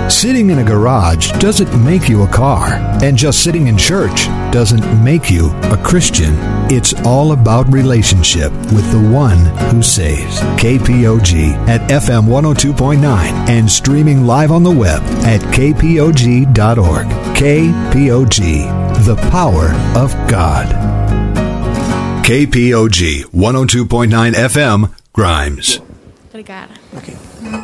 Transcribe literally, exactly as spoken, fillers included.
Sitting in a garage doesn't make you a car, and just sitting in church doesn't make you a Christian. It's all about relationship with the one who saves. K P O G at F M one oh two point nine and streaming live on the web at K P O G dot org. K P O G, the power of God. K P O G one oh two point nine F M, Grimes. Obrigada. Okay.